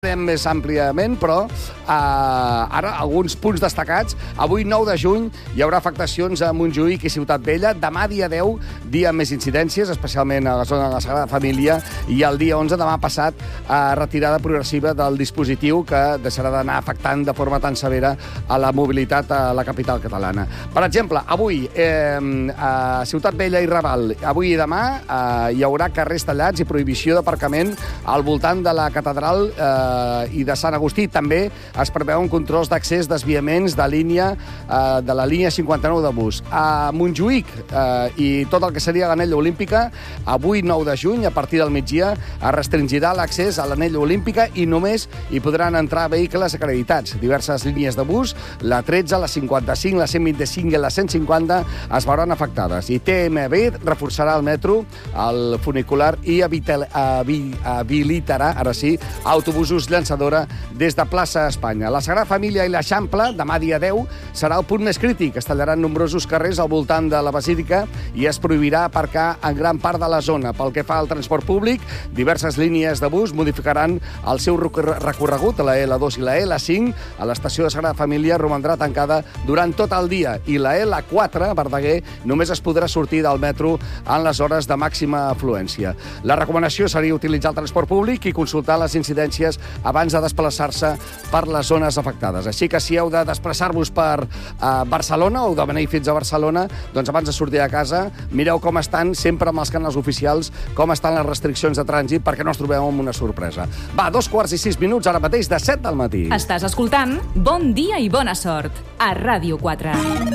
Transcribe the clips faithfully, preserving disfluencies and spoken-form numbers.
més àmpliament, però eh, ara alguns punts destacats. Avui, nou de juny, hi haurà afectacions a Montjuïc i Ciutat Vella. Demà, dia deu, dia amb més incidències, especialment a la zona de la Sagrada Família, i el dia onze, demà passat, eh, retirada progressiva del dispositiu que deixarà d'anar afectant de forma tan severa a la mobilitat a la capital catalana. Per exemple, avui, eh, a Ciutat Vella i Raval, avui i demà, eh, hi haurà carrers tallats i prohibició d'aparcament al voltant de la catedral eh, i de Sant Agustí. També es preveuen controls d'accés, desviaments de línia eh, de la línia cinquanta-nou de bus. A Montjuïc eh, i tot el que seria l'anella olímpica, avui, nou de juny, a partir del migdia, es restringirà l'accés a l'anella olímpica i només hi podran entrar vehicles acreditats. Diverses línies de bus, la tretze, la cinquanta-cinc, la cent vint-i-cinc i la cent cinquanta, es veuran afectades. I T M B reforçarà el metro, el funicular i habilitarà, ara sí, autobusos llançadora des de plaça Espanya. La Sagrada Família i l'Eixample, demà dia deu, serà el punt més crític. Es tallaran nombrosos carrers al voltant de la Basílica i es prohibirà aparcar en gran part de la zona. Pel que fa al transport públic, diverses línies de bus modificaran el seu recorregut, la L dos i la L cinc. A l'estació de Sagrada Família romandrà tancada durant tot el dia i la L quatre, a Verdaguer, només es podrà sortir del metro en les hores de màxima afluència. La recomanació seria utilitzar el transport públic i consultar les incidències abans de desplaçar-se per les zones afectades. Així que si heu de desplaçar-vos per uh, Barcelona o de venir fins a Barcelona, doncs abans de sortir de casa, mireu com estan, sempre amb els canals oficials, com estan les restriccions de trànsit, perquè no us trobeu amb una sorpresa. Va, dos quarts i sis minuts, ara mateix, de set del matí. Estàs escoltant Bon dia i bona sort, a Ràdio quatre.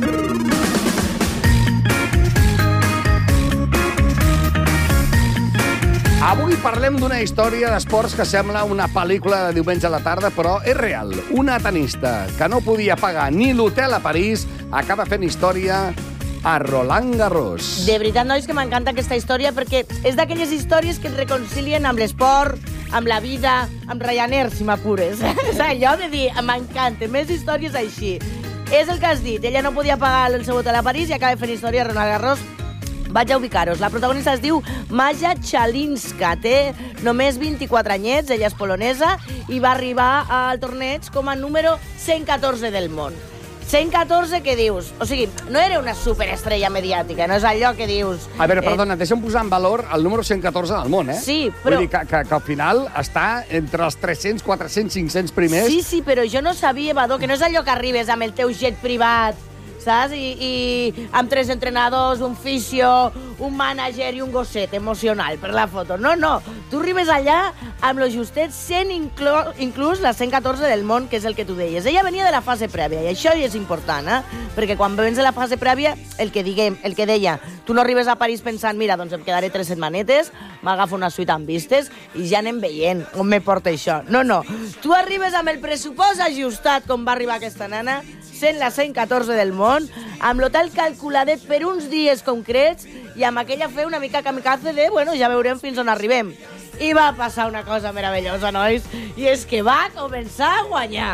Avui parlem d'una història d'esports que sembla una pel·lícula de diumenge a la tarda, però és real. Una tenista que no podia pagar ni l'hotel a París acaba fent història a Roland Garros. De veritat, nois, que m'encanta aquesta història perquè és d'aquelles històries que et reconcilien amb l'esport, amb la vida, amb Ryanair, si m'apures. És allò de dir, m'encanta, més històries així. És el que has dit, ella no podia pagar el seu hotel a París i acaba fent història a Roland Garros. Vaig a ubicar-vos. La protagonista es diu Maja Chalinska. Té només vint-i-quatre anyets, ella és polonesa, i va arribar al torneig com a número cent catorze del món. cent catorze, què dius? O sigui, no era una superestrella mediàtica, no és allò que dius... A veure, perdona, eh... deixa'm posar en valor el número cent catorze del món, eh? Sí, però... Vull dir que, que, que al final està entre els tres-cents, quatre-cents, cinc-cents primers. Sí, sí, però jo no sabia, Badó, que no és allò que arribes amb el teu jet privat, saps? I, i amb tres entrenadors, un fisio, un mànager i un gosset emocional per la foto. No, no. Tu arribes allà amb lo justet, sent inclús, inclús la cent catorze del món, que és el que tu deies. Ella venia de la fase prèvia, i això és important, eh? Perquè quan vens de la fase prèvia, el que diguem, el que deia, tu no arribes a París pensant, mira, doncs em quedaré tres setmanetes, m'agafo una suite amb vistes i ja anem veient on me porta això. No, no. Tu arribes amb el pressupost ajustat, com va arribar aquesta nana, sent la cent catorze del món, amb l'hotel calculadet per uns dies concrets i amb aquella fe una mica kamikaze de, bueno, ja veurem fins on arribem. I va passar una cosa meravellosa, nois, i és que va començar a guanyar.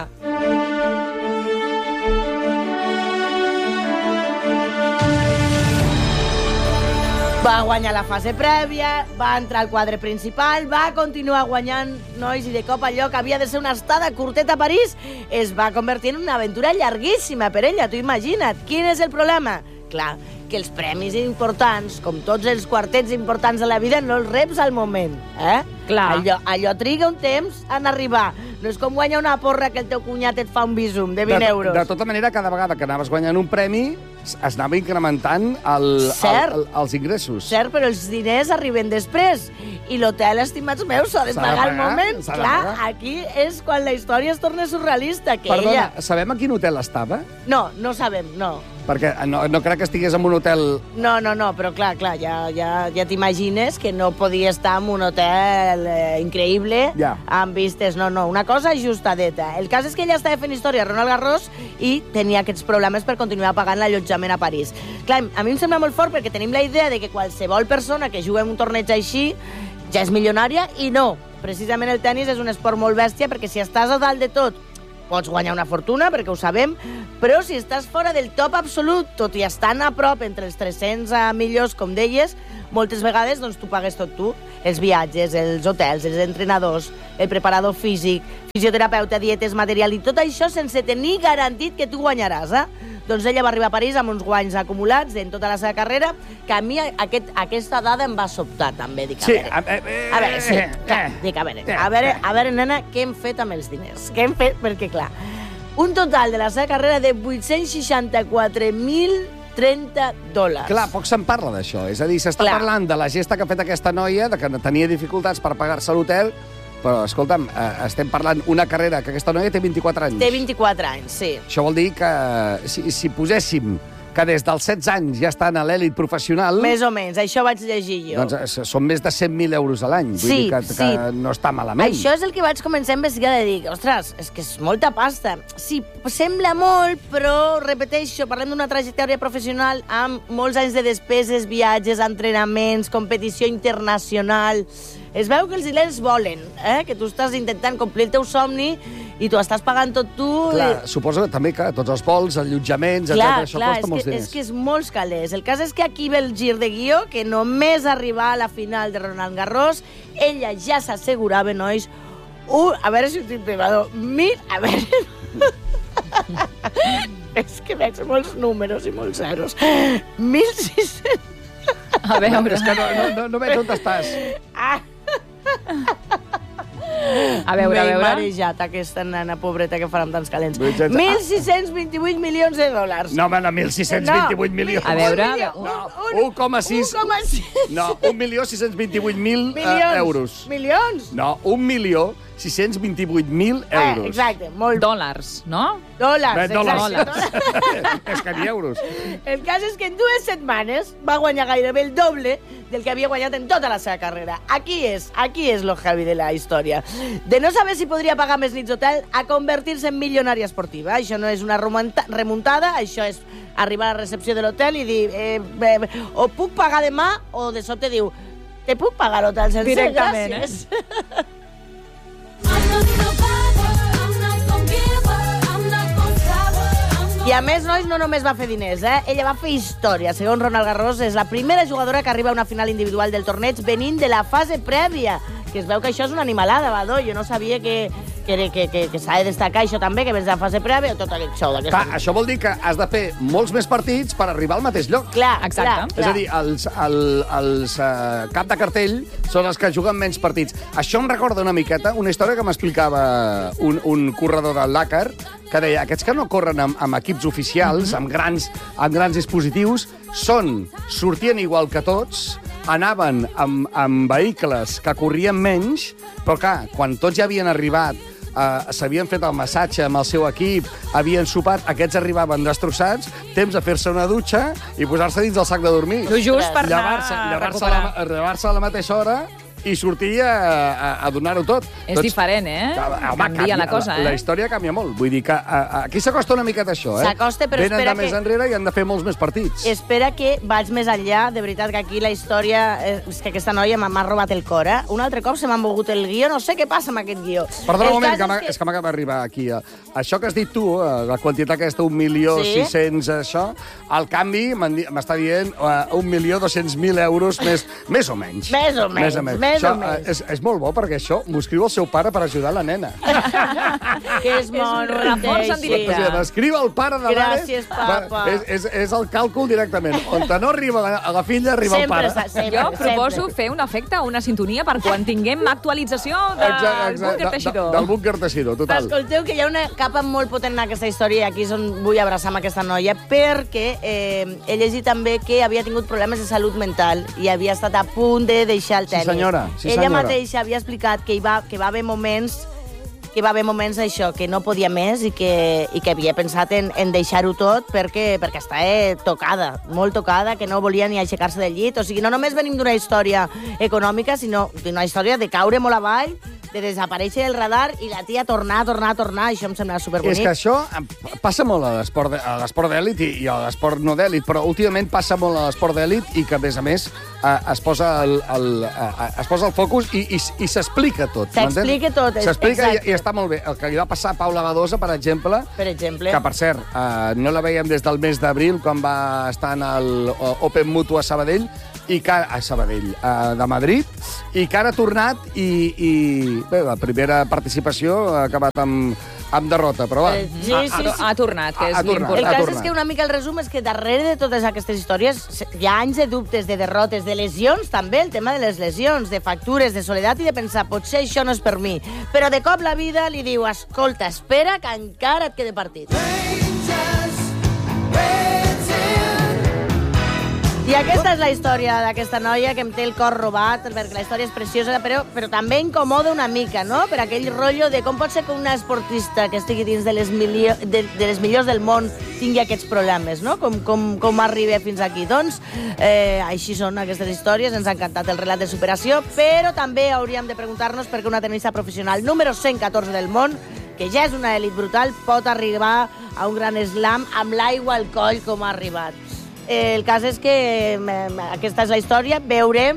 Va guanyar la fase prèvia, va entrar al quadre principal, va continuar guanyant, nois, i de cop allò que havia de ser una estada curteta a París es va convertir en una aventura llarguíssima per ella, tu imagina't. Quin és el problema? Clar, que els premis importants, com tots els quartets importants de la vida, no els reps al moment, eh? Clar. Allò, allò triga un temps en arribar. No és com guanyar una porra que el teu cunyat et fa un bisum de vint de, euros. De tota manera, cada vegada que anaves guanyant un premi, es anava incrementant el, el, el, els ingressos. Cert, però els diners arriben després. I l'hotel, estimats meus, s'ha de pagar al moment. Clar, aquí és quan la història es torna surrealista. Que Perdona, ella... sabem a quin hotel estava? No, no sabem, no. Perquè no, no crec que estigués en un hotel... No, no, no, però clar, clar, ja, ja, ja t'imagines que no podia estar en un hotel eh, increïble, ja, amb vistes, no, no, una cosa ajustadeta. El cas és que ella estava fent història a Roland Garros i tenia aquests problemes per continuar pagant l'allotjament a París. Clar, a mi em sembla molt fort perquè tenim la idea de que qualsevol persona que juga en un torneig així ja és milionària, i no. Precisament el tennis és un esport molt bèstia perquè si estàs a dalt de tot pots guanyar una fortuna, perquè ho sabem, però si estàs fora del top absolut, tot i estant a prop entre els tres-cents millors, com deies, moltes vegades doncs, tu pagues tot tu, els viatges, els hotels, els entrenadors, el preparador físic, fisioterapeuta, dietes, material, i tot això sense tenir garantit que tu guanyaràs, eh? Doncs ella va arribar a París amb uns guanys acumulats en tota la seva carrera, que a mi aquest, aquesta dada em va sobtar, també. Dic, a Sí, veure, a, a, a veure, sí, clar, dic, a veure, a veure, a veure, nena, què hem fet amb els diners? Què hem fet? Perquè, clar, un total de la seva carrera de vuit-cents seixanta-quatre mil trenta dòlars. Clar, poc se'n parla d'això. És a dir, s'està Clar. parlant de la gesta que ha fet aquesta noia, de que tenia dificultats per pagar-se l'hotel, però, escolta'm, eh, estem parlant una carrera que aquesta noia té vint-i-quatre anys. Té vint-i-quatre anys, sí. Això vol dir que si, si poséssim que des dels setze anys ja estan a l'èlit professional... Més o menys, això vaig llegir jo. Doncs eh, són més de cent mil euros a l'any. Vull Sí, dir que, sí. que no està malament. Això és el que vaig començar a investigar, de dir, ostres, és que és molta pasta. Sí, sembla molt, però, repeteixo, parlem d'una trajectòria professional amb molts anys de despeses, viatges, entrenaments, competició internacional. Es veu que els diners volen, eh? Que tu estàs intentant complir el teu somni i tu estàs pagant tot tu. Clar, i... suposo que també que tots els vols, allotjaments, Clar, etcètera, això clar, costa és molts que, diners. és que és molts calés. El cas és que aquí ve el gir de guió, que només arribar a la final de Roland Garros, ella ja s'assegurava, nois, un, a veure si ho tinc privado, mil, a veure... és que veig molts números i molts zeros. mil sis-cents... A veure, És que no, no, no, no veig on estàs. Ah, a veure, a m'he veure. marejat, aquesta nena pobreta que farà amb tants calents. vuit-cents mil sis-cents vint-i-vuit milions de dòlars. No, home, no, mil sis-cents vint-i-vuit milions. A veure, Un milió, un- un- un coma sis. un coma sis. No, un milió sis-cents vint-i-vuit mil eh, Milions. euros. Milions. No, un milió sis-cents vint-i-vuit mil euros. Eh, exacte, molt. Dòlars, no? Dòlars, Bé, dòlars. exacte. És que ni euros. El cas és que en dues setmanes va guanyar gairebé el doble del que havia guanyat en tota la seva carrera. Aquí és, aquí és lo heavy de la història. De no saber si podria pagar més nits d'hotel a convertir-se en milionària esportiva. Això no és una remunta- remuntada, això és arribar a la recepció de l'hotel i dir eh, eh, o puc pagar demà, o de sobte diu te puc pagar l'hotel sencer? Directament, Gràcies. eh? I a més, nois, no només va fer diners, eh? Ella va fer història. Segons Roland Garros, és la primera jugadora que arriba a una final individual del torneig venint de la fase prèvia. Que es veu que això és una animalada, Badó. Jo no sabia que, que, que, que, que s'ha de destacar això també, que vens de la fase prèvia, tot aquest show d'aquesta... Clar, això vol dir que has de fer molts més partits per arribar al mateix lloc. Clar, Exacte. clar, És clar. a dir, els, el, els uh, cap de cartell són els que juguen menys partits. Això em recorda una miqueta una història que m'explicava un, un corredor del Dakar, que deia, aquests que no corren amb, amb equips oficials, mm-hmm. amb, grans, amb grans dispositius, són, sortien igual que tots, anaven amb, amb vehicles que corrien menys, però clar, quan tots ja havien arribat, Uh, s'havien fet el massatge amb el seu equip, havien sopat, aquests arribaven destrossats, temps a fer-se una dutxa i posar-se dins el sac de dormir. Tu just per anar Llevar-se a llevar recuperar. a, la, llevar a la mateixa hora i sortir a, a, a donar-ho tot. És diferent, eh? Home, Canvia la cosa, la, la eh? història canvia molt. Vull dir que a, a, aquí s'acosta una miqueta això, eh? S'acosta, però Venen espera de més que- enrere i han de fer molts més partits. Espera que vaig més enllà. De veritat que aquí la història... És que aquesta noia m'ha m'ha robat el cor, eh? Un altre cop se m'ha mogut el guió. No sé què passa amb aquest guió. Perdona El un moment, cas que m'ha- és que m'acaba d'arribar aquí. eh. Això que has dit tu, eh, la quantitat aquesta, un milió Sí. sis-cents, això, al canvi m'han di- m'està dient uh, un milió dos-cents mil euros més, més o menys. Més o menys, més això, o menys. eh, És, és molt bo, perquè això m'ho escriu el seu pare per ajudar la nena. Que és mono. un reforç en Teixi. directe. O sigui, m'escriu el pare de l'Ares... Gràcies, papa. És, és, és el càlcul directament. On no arriba la, a la filla, arriba Sempre el pare. està- sempre, Jo proposo sempre. fer un efecte, una sintonia, per quan tinguem actualització Exacte, del exacte, búnquer de- teixidor. de- Del búnquer teixidor, total. Escolteu, que hi ha una capa molt potent en aquesta història i aquí és on vull abraçar amb aquesta noia, perquè eh, he llegit també que havia tingut problemes de salut mental i havia estat a punt de deixar el Sí, tenis. senyora, sí, Ella senyora. mateixa havia explicat que hi va, que va haver moments que va haver moments això, que no podia més i que, i que havia pensat en, en deixar-ho tot perquè, perquè estava tocada, molt tocada, que no volia ni aixecar-se del llit. O sigui, no només venim d'una història econòmica, sinó d'una història de caure molt avall, de desaparèixer del radar i la tia tornar, tornar, tornar. Això em sembla superbonic. És que això passa molt a l'esport a l'esport d'èlit i, i a l'esport no d'èlit, però últimament passa molt a l'esport d'èlit i que, a més a més, eh, es, posa el, el, eh, es posa el focus i, i, i s'explica tot. S'explica tot, S'explica i, i està molt bé. El que li va passar a Paula Badosa, per exemple, per exemple. que, per cert, eh, no la veiem des del mes d'abril, quan va estar en el Open Mutu a Sabadell, i que, a Sabadell, eh, de Madrid, i que ara ha tornat i, i bé, la primera participació ha acabat amb, amb derrota, però va. Eh, sí, sí, sí. Ha, ha tornat, que és Ha tornat, l'important. El cas tornat. és que una mica el resum és que darrere de totes aquestes històries hi ha anys de dubtes, de derrotes, de lesions també, el tema de les lesions, de factures, de soledat i de pensar, potser això no és per mi. Però de cop la vida li diu, escolta, espera que encara et quede partit. I aquesta és la història d'aquesta noia que em té el cor robat, perquè la història és preciosa, però, però també incomoda una mica, no?, per aquell rotllo de com pot ser que una esportista que estigui dins de les, milio, de, de les millors del món tingui aquests problemes, no?, com, com, com arriba fins aquí. Doncs eh, així són aquestes històries, ens ha encantat el relat de superació, però també hauríem de preguntar-nos per què una tenista professional número cent catorze del món, que ja és una elit brutal, pot arribar a un gran slam amb l'aigua al coll com ha arribat. El cas és que aquesta és la història. Veurem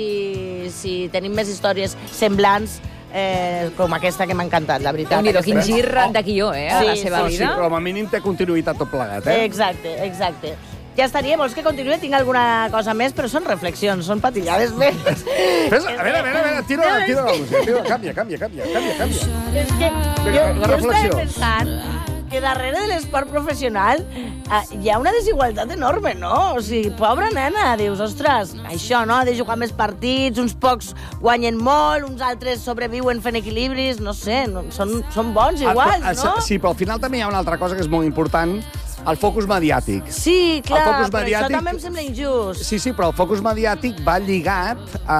si, si tenim més històries semblants eh, com aquesta que m'ha encantat, la veritat. Déu-n'hi-do, quin Aquesta- gir de guió, eh, a la Sí, seva Sí, vida. però com a mínim té continuïtat tot plegat, eh? Exacte, exacte. Ja estaria, vols que continuï? Tinc alguna cosa més, però són reflexions, són patillades més. Fes, a veure, a veure, a veure, tira, tira la música, tira, canvia, canvia, canvia, canvia, canvia. És que jo, La jo reflexió. estava pensant que darrere de l'esport professional eh, hi ha una desigualtat enorme, no? O sigui, pobra nena, dius, ostres, això, no?, ha de jugar més partits, uns pocs guanyen molt, uns altres sobreviuen fent equilibris, no sé, no, són, són bons igual, Ah, no? Sí, però al final també hi ha una altra cosa que és molt important, el focus mediàtic. Sí, clar, El focus però mediàtic- això també em sembla injust. Sí, sí, però el focus mediàtic va lligat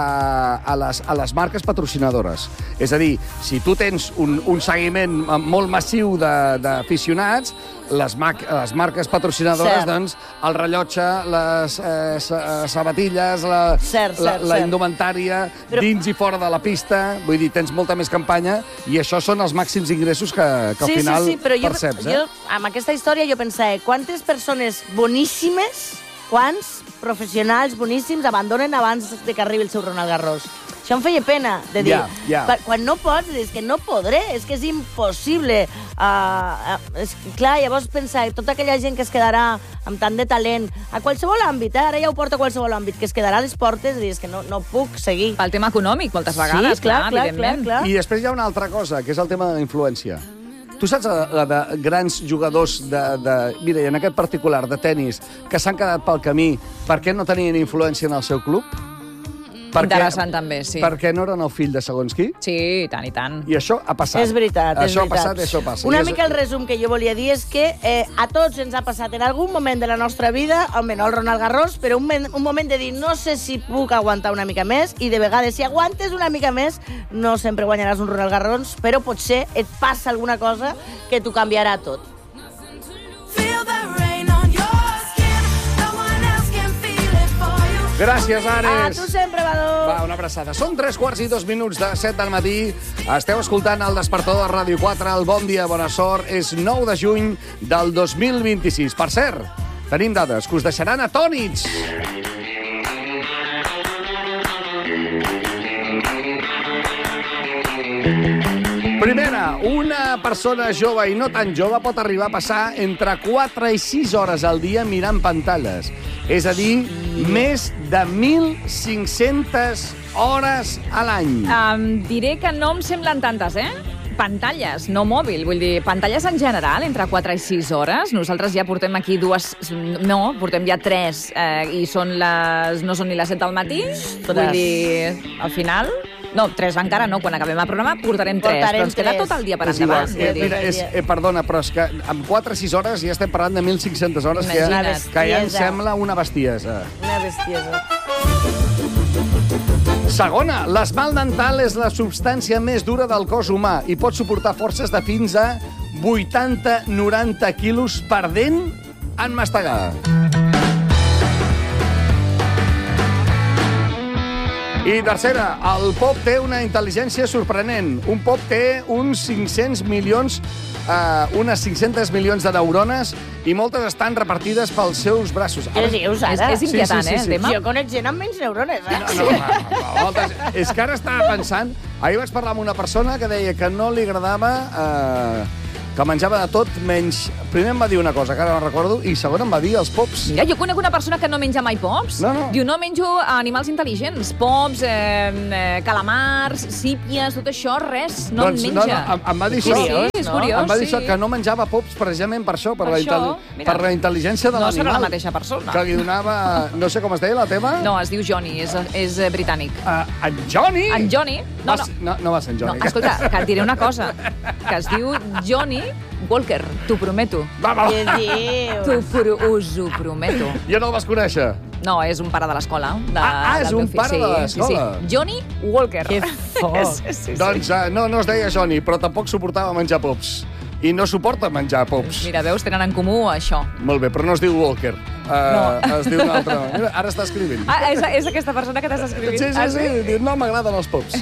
a, a, les, a les marques patrocinadores. És a dir, si tu tens un, un seguiment molt massiu de- d'aficionats, les, ma les marques patrocinadores, Cert. doncs, el rellotge, les eh, sa- sabatilles, la, Cert, la, cert, la cert. indumentària, Però- dins i fora de la pista, vull dir, tens molta més campanya i això són els màxims ingressos que, que al sí, final sí, sí, però jo, perceps. Eh? jo, amb aquesta història jo pensava, quantes persones boníssimes, quants professionals boníssims abandonen abans de que arribi el seu Ronald Garros? Això em feia pena, de dir, Ja, ja. quan- quan no pots, és que no podré, és que és impossible. Uh, uh, és, clar, llavors pensa, tota aquella gent que es quedarà amb tant de talent, a qualsevol àmbit, eh? Ara ja ho porta a qualsevol àmbit, que es quedarà a les portes i dir, és que no, no puc seguir. Pel tema econòmic, moltes vegades, sí, clar, clar, clar, evidentment. clar. I després hi ha una altra cosa, que és el tema de la influència. Tu saps la, la de grans jugadors de, de... Mira, i en aquest particular, de tennis, que s'han quedat pel camí perquè no tenien influència en el seu club? Interessant, també, sí. Perquè no eren el fill de segons qui? Sí, i tant, i tant. I això ha passat. És veritat, és això veritat. ha passat i això passa. Una I és... mica el resum que jo volia dir és que eh, a tots ens ha passat en algun moment de la nostra vida, home, no el Ronald Garros, però un, un moment de dir no sé si puc aguantar una mica més i de vegades si aguantes una mica més no sempre guanyaràs un Ronald Garros, però potser et passa alguna cosa que t'ho canviarà tot. Gràcies, Ares. A tu sempre, Badó. Va, una abraçada. Són tres quarts i dos minuts de set del matí. Esteu escoltant el despertador de Ràdio quatre. El Bon Dia, Bona Sort. És nou de juny del dos mil vint-i-sis. Per cert, tenim dades que us deixaran atònits. Primera, una persona jove i no tan jove pot arribar a passar entre quatre i sis hores al dia mirant pantalles. És a dir, més de mil cinc-centes hores a l'any. Um, diré que no em semblen tantes, eh? Pantalles, no mòbil. Vull dir, pantalles en general, entre quatre i sis hores. Nosaltres ja portem aquí dues... No, portem ja tres, eh, i són les... no són ni les set del matí. Vull dir, al final... No, tres encara no. Quan acabem el programa portarem tres, Portarem però ens queda tres. tot el dia per És igual. endavant. Eh, Vull dir. mira, és, eh, perdona, però és que amb quatre o sis hores ja estem parlant de mil cinc-centes hores, que ja, Imagina't. que ja em Bestiesa. sembla una bestiesa. Una bestiesa. Segona, l'esmalt dental és la substància més dura del cos humà i pot suportar forces de fins a vuitanta a noranta quilos per dent en mastegar. I tercera, el pop té una intel·ligència sorprenent. Un pop té uns cinc-cents milions, eh, unes cinc-cents milions de neurones i moltes estan repartides pels seus braços. Què dius, ara? És, és inquietant, Sí, sí, sí, eh, sí. el tema? Jo conec gent amb menys neurones, eh? No, no, no, no, moltes... És que ara estava pensant... Ahir vaig parlar amb una persona que deia que no li agradava... Eh, que menjava de tot menys... Primer em va dir una cosa, que ara no recordo, i segon em va dir els pops. Mira, jo conec una persona que no menja mai pops. No, no. Diu, no menjo animals intel·ligents. Pops, eh, eh, calamars, sípies, tot això, res, no doncs, en menja. No, no, em, em va dir Sí, això. sí, és curiós, Em va dir sí. això, que no menjava pops precisament per això, per, Per la, això, intel·li... mira. per la intel·ligència de No l'animal. serà la mateixa persona. Que li donava... No sé com es deia la teva. No, es diu Johnny, és, és eh, britànic. Uh, en Johnny? En Johnny... No, Va no. ser- no, no va ser en No, Johnny. escolta, que et diré una cosa, que es diu Johnny Walker, t'ho prometo. Va, va, Què va. dius? T'ho pro us ho prometo. Jo no el vas conèixer. No, és un pare de l'escola. De, Ah, ah, és del un meu fill. pare de Sí, l'escola. Sí, sí. Johnny Walker. Que fort. sí, sí, sí. Doncs uh, no, no es deia Johnny, però tampoc suportava menjar pops. I no suporta menjar pops. Mira, veus, tenen en comú això. Molt bé, però no es diu Walker. Uh, No. Es diu un altre. Mira, ara està escrivint. Ah, és, és aquesta persona que t'has escrit. Sí, sí, ah, sí. Diu, no m'agraden els pops.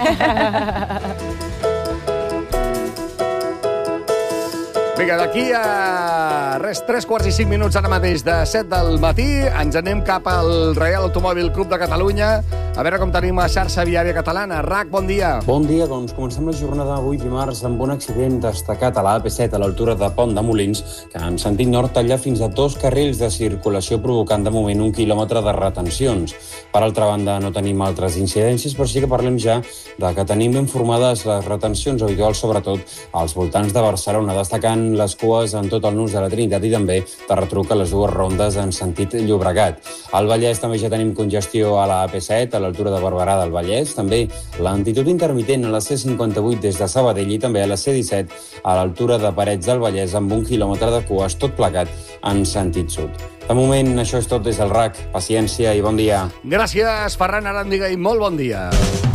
Vinga, d'aquí a res, tres quarts i cinc minuts ara mateix de set del matí, ens anem cap al Reial Automòbil Club de Catalunya a veure com tenim la xarxa viària catalana. Rac, bon dia. Bon dia, doncs comencem la jornada d'avui dimarts amb un accident destacat a la A P set a l'altura de Pont de Molins, que en sentit nord talla fins a dos carrils de circulació provocant de moment un quilòmetre de retencions. Per altra banda, no tenim altres incidències, però sí que parlem ja de que tenim ben formades les retencions habituals, sobretot als voltants de Barcelona, destacant les cues en tot el nus de la Trinitat i també de retruc a les dues rondes en sentit Llobregat. Al Vallès també ja tenim congestió a la A P set, a l'altura de Barberà del Vallès, també lentitud intermitent a la C cinquanta-vuit des de Sabadell i també a la C disset a l'altura de Parets del Vallès amb un quilòmetre de cues tot plegat en sentit sud. De moment, això és tot des del R A C. Paciència i bon dia. Gràcies, Ferran Arándiga, i molt bon dia.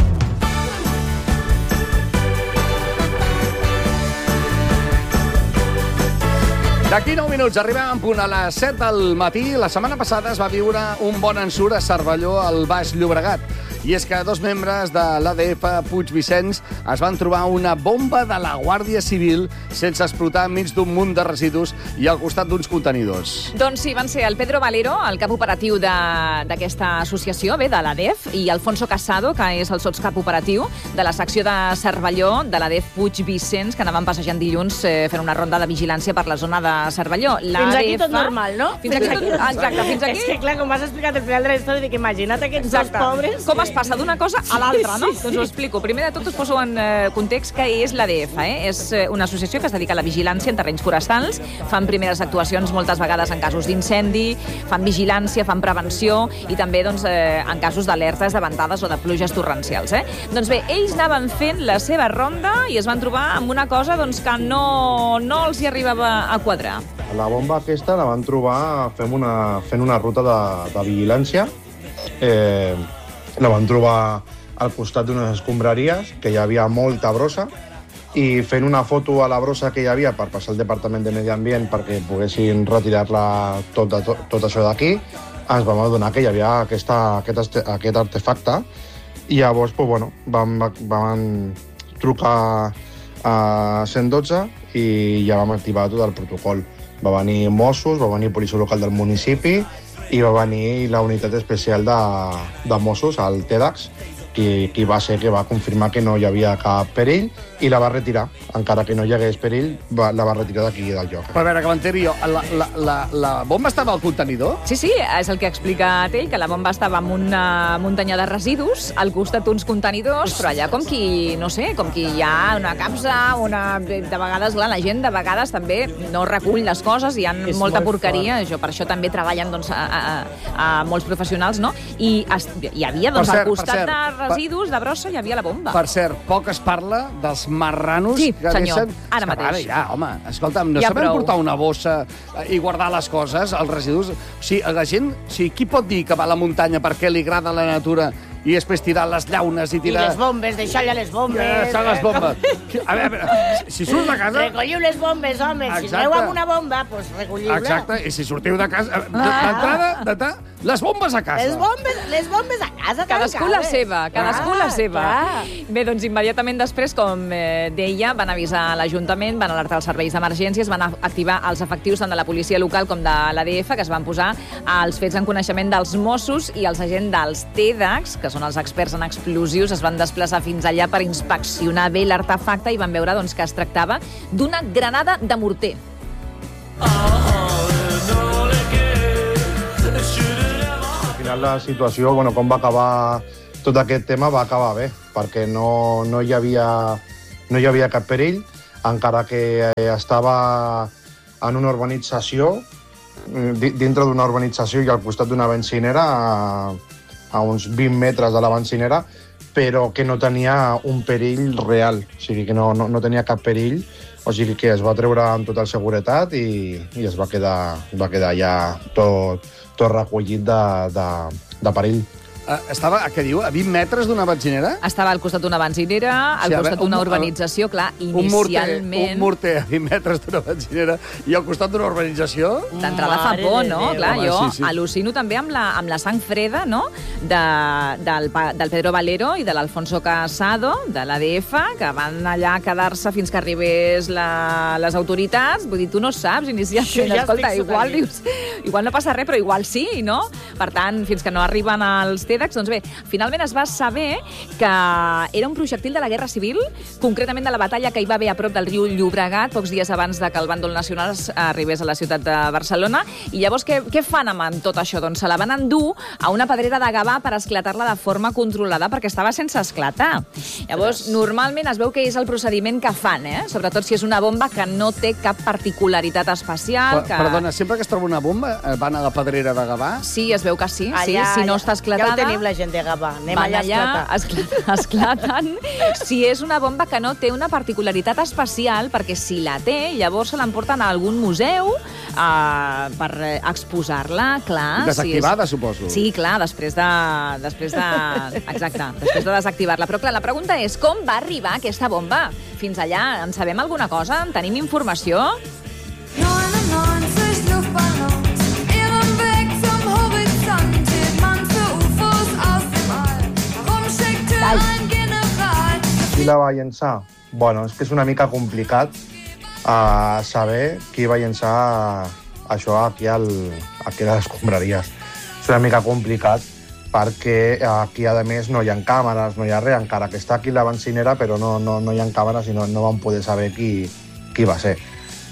D'aquí nou minuts arribem en punt a les set del matí. La setmana passada es va viure un bon ensurt a Cervelló, al Baix Llobregat. I és que dos membres de l'A D F Puigvicenç es van trobar una bomba de la Guàrdia Civil sense explotar enmig d'un munt de residus i al costat d'uns contenidors. Doncs sí, van ser el Pedro Valero, el cap operatiu de- d'aquesta associació, bé, de l'A D E F, i Alfonso Casado, que és el sotscap operatiu de la secció de Cervelló de l'A D E F Puigvicenç, que anaven passejant dilluns eh, fent una ronda de vigilància per la zona de Cervelló. Fins aquí tot normal, no? Fins aquí tot... Exacte, fins aquí... És que, clar, com has explicat el final de la història, dic, imagina't aquests Exacte. dos pobres... Com es passa d'una cosa a l'altra, no? Sí, sí. Doncs ho explico. Primer de tot us poso en eh, context que és l'A D E F. Eh? És eh, una associació que es dedica a la vigilància en terrenys forestals, fan primeres actuacions moltes vegades en casos d'incendi, fan vigilància, fan prevenció i també doncs, eh, en casos d'alertes de ventades o de pluges torrencials. Eh? Doncs bé, ells anaven fent la seva ronda i es van trobar amb una cosa doncs, que no, no els hi arribava a quadrar. La bomba aquesta la van trobar fent una, fent una ruta de, de vigilància. Eh, la van trobar al costat d'unes escombraries, que hi havia molta brossa, i fent una foto a la brossa que hi havia per passar al Departament de Medi Ambient perquè poguessin retirar-la tot, de, tot, tot això d'aquí, ens vam adonar que hi havia aquesta, aquest, aquest artefacte i llavors pues, bueno, vam, vam trucar a cent dotze i ja vam activar tot el protocol. Va venir Mossos, va venir Policia Local del municipi i va venir la unitat especial de, de Mossos, el TEDx, qui, qui va ser que va confirmar que no hi havia cap perill i la va retirar. Encara que no hi hagués perill, va, la va retirar d'aquí del lloc. Però a veure, que m'enteri jo, la, la, la, la bomba estava al contenidor? Sí, sí, és el que ha explicat ell, que la bomba estava amb una muntanya de residus, al costat d'uns contenidors, però allà com qui, no sé, com qui hi ha una capsa, una... de vegades, clar, la gent de vegades també no recull les coses, hi ha És molta molt porqueria, això, per això també treballen doncs, a, a, a molts professionals, no? I es, hi havia, doncs, Per cert, al costat per cert, de residus, de brossa, hi havia la bomba. Per cert, poc es parla dels marranos Sí, que senyor, deixen... ara És que, mateix. Ara, ja, home, escolta'm, no Ja sabem prou. portar una bossa i guardar les coses, els residus... O sigui, a la gent... O sigui, qui pot dir que va a la muntanya perquè li agrada la natura i després tirar les llaunes i I tirar... les bombes, deixar-li les bombes. Ja, són les bombes. A veure, a veure, si surts de casa... Recolliu les bombes, home. Si Exacte. aneu amb una bomba, doncs recolliu-la. Exacte, i si sortiu de casa... de- D'entrada, d'entrada, Les bombes a casa. Les bombes, les bombes a casa. Cadascú la seva, cadascú la seva. Clar. Bé, doncs immediatament després, com eh, deia, van avisar l'Ajuntament, van alertar els serveis d'emergències, van activar els efectius tant de la policia local com de l'A D F, que es van posar als fets en coneixement dels Mossos, i els agents dels T E D A C, que són els experts en explosius, es van desplaçar fins allà per inspeccionar bé l'artefacte i van veure doncs, que es tractava d'una granada de morter. Al final la situació, bueno, com va acabar tot aquest tema, va acabar bé, perquè no, no, hi, havia, no hi havia cap perill, encara que estava en una urbanització, dintre d'una urbanització i al costat d'una bencinera, a, a uns vint metres de la bencinera, però que no tenia un perill real, o sigui que no, no, no tenia cap perill, o sigui que es va treure amb tota seguretat i, i es va quedar, va quedar ja tot, tot recollit de, de, de perill. Uh, estava, què diu, a vint metres d'una benzinera? Estava al costat d'una benzinera, al Sí, a costat veure, d'una un- urbanització, clar, Un morter, inicialment... un morter a vint metres d'una benzinera i al costat d'una urbanització? D'entrada fa Mare por, de no? Déu. Clar, Home, jo sí, sí. al·lucino també amb la, amb la sang freda, no?, de, del, pa- del Pedro Valero i de l'Alfonso Casado, de l'A D F, que van allà a quedar-se fins que arribés la, les autoritats. Vull dir, tu no saps inicialment. Jo ja Escolta, estic igual, supervist. dius, igual no passa res, però igual sí, no? Per tant, fins que no arriben als T E D A C, doncs bé, finalment es va saber que era un projectil de la Guerra Civil, concretament de la batalla que hi va haver a prop del riu Llobregat, pocs dies abans de que el bàndol nacional es- arribés a la ciutat de Barcelona. I llavors, què, què fan amb, amb tot això? Doncs se la van endur a una pedrera de Gavà per esclatar-la de forma controlada, perquè estava sense esclatar. Llavors, normalment es veu que és el procediment que fan, eh? Sobretot si és una bomba que no té cap particularitat especial. Per, que... Perdona, sempre que es troba una bomba eh, van a la pedrera de Gavà? Sí, es veu que sí. sí. Allà, Si no allà. està esclatada... Ja ho tenim la gent de Gavà. Anem van allà a allà, esclatar. esclaten, esclaten. Si és una bomba que no té una particularitat especial, perquè si la té, llavors se l'emporten a algun museu uh, per eh, exposar-la, clar. Desactivada, si és... suposo. Sí, clar, després de... Després de... Exacte, després de desactivar-la. Però clar, la pregunta és, com va arribar aquesta bomba fins allà? En sabem alguna cosa? En tenim informació? neunundneunzig Luftballons, ihren Weg zum Horizont hielt man für U F Os aus dem All. Warum schickte ein General? Qui la va llençar? Bueno, és que és una mica complicat uh, saber qui va llençar això aquí, al, aquí a les escombraries. És una mica complicat perquè aquí, a més, no hi ha càmeres, no hi ha res, encara que està aquí la bencinera, però no, no, no hi ha càmeres i no, no van poder saber qui, qui va ser.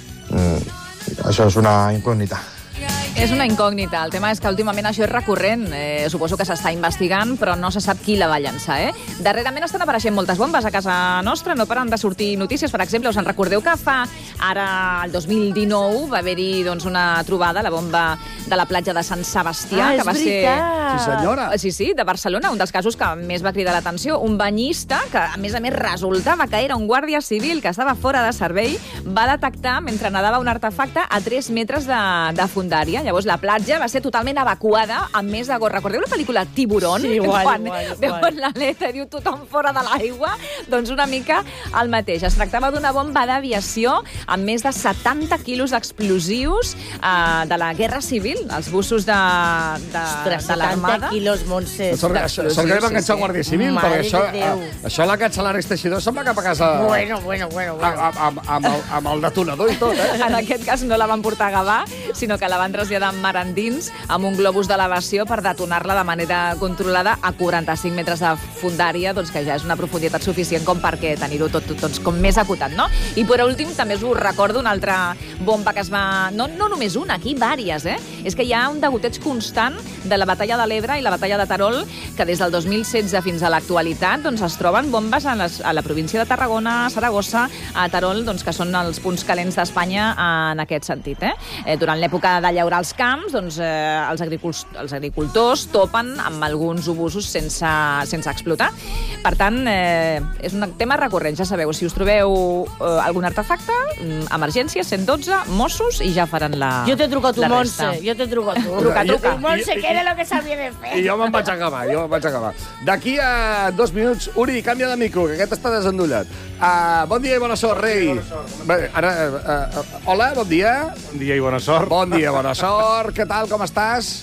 Mm, això és una incògnita. És una incògnita. El tema és que últimament això és recurrent. Eh, suposo que s'està investigant, però no se sap qui la va llançar. Eh? Darrerament estan apareixent moltes bombes a casa nostra, no paren de sortir notícies. Per exemple, us en recordeu que fa ara, el dos mil dinou, va haver-hi doncs, una trobada, la bomba de la platja de Sant Sebastià, Ah, que és va veritat. Sí, senyora. ser... Sí, sí, de Barcelona, un dels casos que més va cridar l'atenció. Un banyista, que a més a més resultava que era un guàrdia civil que estava fora de servei, va detectar, mentre nedava un artefacte, a tres metres de, de fondària. Llavors la platja va ser totalment evacuada amb més de gos. Recordeu la pel·lícula Tiburón? Sí, igual, Quan igual, igual. veuen l'aleta i diu tothom fora de l'aigua? Doncs una mica el mateix. Es tractava d'una bomba d'aviació amb més de setanta quilos d'explosius eh, de la Guerra Civil, els bussos de, de, Ostres, de l'Armada. setanta quilos, Montse. Sort que, d'explosius, sort que li va sí, enganxar sí. el Guàrdia Civil, Mare perquè això, de Déu. a, això la cancel·laris Teixidor se'n va cap a casa Bueno, bueno, bueno, bueno. amb, amb, amb, el, amb el detonador i tot, eh? En aquest cas no la van portar a Gavà, sinó que la van traslladar amb mar endins amb un globus d'elevació per detonar-la de manera controlada a quaranta-cinc metres de fondària, doncs que ja és una profunditat suficient com perquè tenir-ho tot, tot doncs, com més acotat, no? I per últim també us recordo una altra bomba que es va... No, no només una, aquí vàries, eh? És que hi ha un degoteig constant de la batalla de l'Ebre i la batalla de Terol, que des del dos mil setze fins a l'actualitat doncs, es troben bombes a, les, a la província de Tarragona, a Saragossa, a Terol, doncs, que són els punts calents d'Espanya en aquest sentit. Eh? Eh, durant l'època de llaurar els camps, doncs, eh, els, agricultors, els agricultors topen amb alguns obusos sense, sense explotar. Per tant, eh, és un tema recurrent, ja sabeu, si us trobeu eh, algun artefacte, emergència, cent dotze, Mossos, i ja faran la Jo t'he trucat tu, la Montse. resta. Jo t'he trucat tu. Truca, truca. Montse, que era lo que s'havia de fer. I jo me'n vaig acabar, jo me'n vaig acabar. D'aquí a dos minuts, Uri, canvia de micro, que aquest està desendollat. Uh, bon dia i bona sort, rei. Bona sort, Bé, ara, uh, uh, hola, bon dia. Bon dia i bona sort. Bon dia, bona sort. Què tal, com estàs?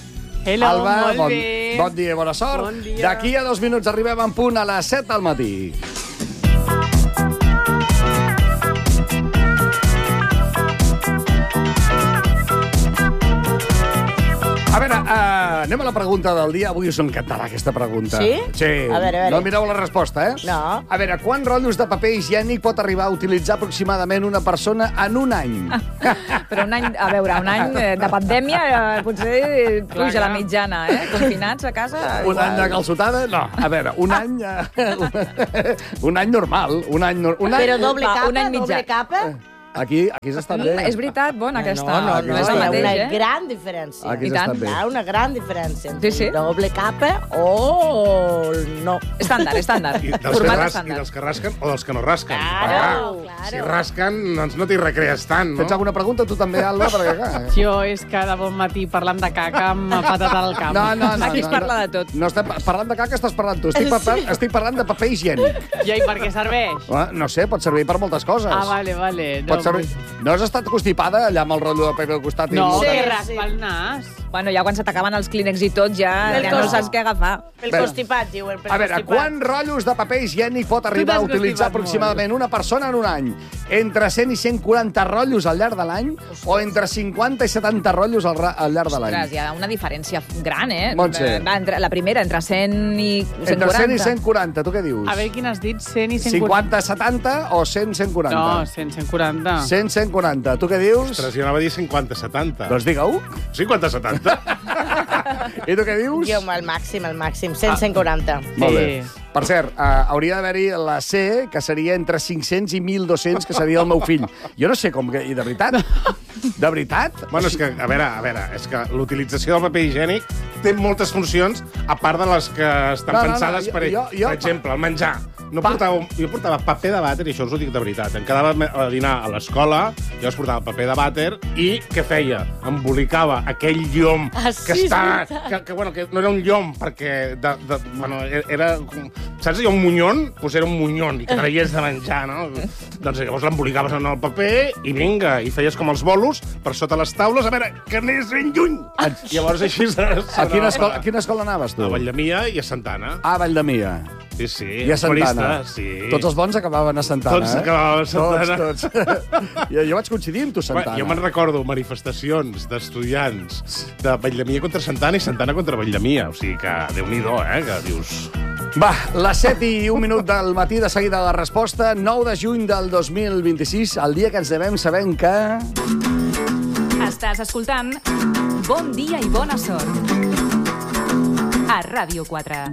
Hello, Alba, molt bon, bé. bon dia i bona sort. Bon dia. D'aquí a dos minuts arribem en punt a les set del matí. A veure, uh, anem a la pregunta del dia. Avui us encantarà aquesta pregunta. Sí? Sí. A veure, a veure. No mireu la resposta, eh? No. A veure, quants rotllos de paper higiènic pot arribar a utilitzar aproximadament una persona en un any? Però un any, a veure, un any eh, de pandèmia eh, potser puja la mitjana, eh? Confinats a casa... Un igual. any de calçotada? No. A veure, un any... eh, un any normal. Un any, nor- un any... Però doble Va, capa, un any mitjà. doble capa... Aquí, aquí s'està bé. Mm, és veritat, bona aquesta. no, no, no no, és no, el Hi ha mateix, una eh? gran diferència. Aquí I s'està tant. bé. Hi ha una gran diferència entre Sí, sí. doble capa o no. Estàndard, estàndard. I dels, que Format ras, I estàndard. dels que rasquen o dels que no rasquen. Claro, Perquè, claro. Si rasquen, doncs no t'hi recrees tant, no? Tens alguna pregunta? Tu també, Alba? Perquè, clar... Jo és que de bon matí parlant de caca m'ha patat al cap. No, no, no. Aquí es no, parla no. de tot. No estem parlant de caca, estàs parlant tu. Estic, parlant, estic parlant de paper higiènic. Ja, i per què serveix? Ah, No sé, pot servir per moltes coses. Ah, vale, vale. Pot servir... No has estat constipada allà amb el rotllo de paper al costat? i No, moltes- que Sí, raspa sí. el nas. Bueno, ja quan se t'acaben els clínex i tot, ja, Del ja no cost. saps què agafar. Pel Bé. constipat, diuen. Pel A veure, constipat. quants rotllos de paper higiènic pot arribar a t'has utilitzar constipat aproximadament una persona en un any? Entre cent i cent quaranta rotllos al llarg de l'any o entre cinquanta i setanta rotllos al, ra- al llarg de l'any? Ostres, hi ha una diferència gran, eh? Montse. Eh, Va, entre, la primera, entre cent i cent Entre quaranta. cent i cent quaranta, tu què dius? A veure, quin has dit? cent i cent quaranta? cinquanta setanta o cent cent quaranta? No, cent, cent quaranta. cent cent quaranta. Tu què dius? Ostres, jo anava a dir cinquanta setanta. Doncs digue-ho. cinquanta setanta? I tu què dius? Jo, el màxim, el màxim. cent, cent quaranta. Molt bé. Sí. Per cert, uh, hauria d'haver-hi la C, que seria entre cinc-cents i mil dos-cents, que seria el meu fill. Jo no sé com... que- I de veritat? De veritat? Bueno, és que, a veure, a veure, és que l'utilització del paper higiènic té moltes funcions, a part de les que estan No, no, no, pensades jo- per, jo- jo- per exemple, el menjar. No Pa- portava, jo portava paper de vàter, i això us ho dic de veritat. Em quedava a dinar a l'escola, jo es portava paper de vàter, i què feia? Embolicava aquell llom Ah, que sí, és està... veritat. Que, que, bueno, que no era un llom, perquè... De, de, bueno, era... Saps? Hi ha un munyon? Doncs era un munyon, i que traies de menjar, no? Doncs llavors l'embolicaves en el paper, i vinga, i feies com els bolos per sota les taules, a veure, que anés ben lluny. Llavors així... A quina escola, a quina escola anaves, tu? A Valldemia i a Santana. A Valldemia. Sí, sí. I a Santana. Florista, sí. Tots els bons acabaven a Santana, Tots eh? acabaven a Santana. Tots, tots. jo, jo vaig coincidir amb tu, Santana. Jo me'n recordo manifestacions d'estudiants de Valldemia contra Santana i Santana contra Valldemia. O sigui que, Déu-n'hi-do, eh? Que dius... Va, les set i un minut del matí, de seguida la resposta. nou de juny del dos mil vint-i-sis, el dia que ens devem sabent que... Estàs escoltant Bon dia i bona sort. A Ràdio quatre.